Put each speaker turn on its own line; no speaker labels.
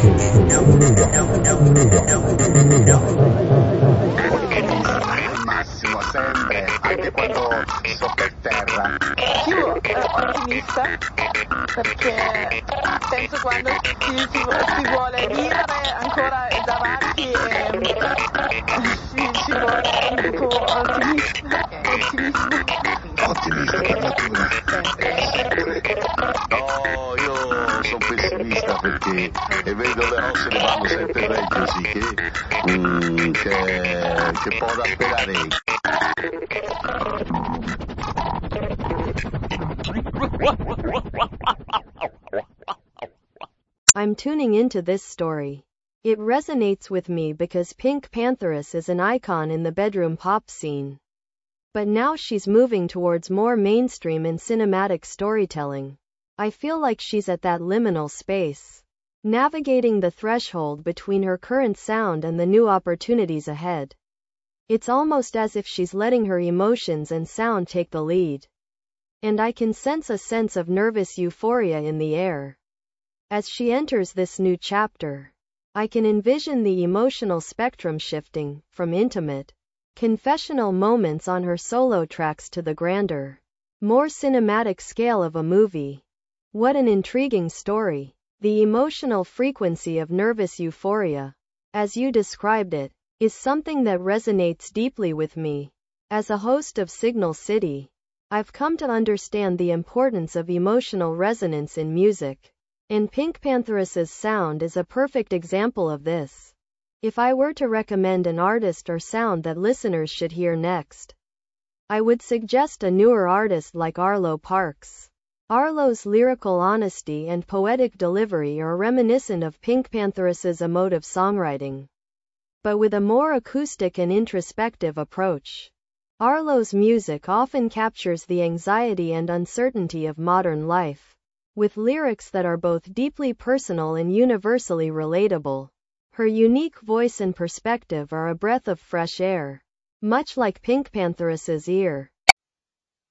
Il massimo sempre, anche quando sto per terra.
Più ottimista perché penso quando si vuole vivere ancora davanti ci vuole un po'
Ottimista per natura. No, io sono pessimista perché e vedo le ossa ne vanno sempre peggio, sì, che può da sperare.
I'm tuning into this story. It resonates with me because Pink Pantheress is an icon in the bedroom pop scene. But now she's moving towards more mainstream and cinematic storytelling. I feel like she's at that liminal space, navigating the threshold between her current sound and the new opportunities ahead. It's almost as if she's letting her emotions and sound take the lead. And I can sense a sense of nervous euphoria in the air. As she enters this new chapter, I can envision the emotional spectrum shifting from intimate, confessional moments on her solo tracks to the grander, more cinematic scale of a movie. What an intriguing story. The emotional frequency of nervous euphoria, as you described it, is something that resonates deeply with me. As a host of Signal City, I've come to understand the importance of emotional resonance in music, and Pink Pantheress's sound is a perfect example of this. If I were to recommend an artist or sound that listeners should hear next, I would suggest a newer artist like Arlo Parks. Arlo's lyrical honesty and poetic delivery are reminiscent of Pink Pantheress's emotive songwriting, but with a more acoustic and introspective approach. Arlo's music often captures the anxiety and uncertainty of modern life, with lyrics that are both deeply personal and universally relatable. Her unique voice and perspective are a breath of fresh air, much like Pink Pantheress's ear.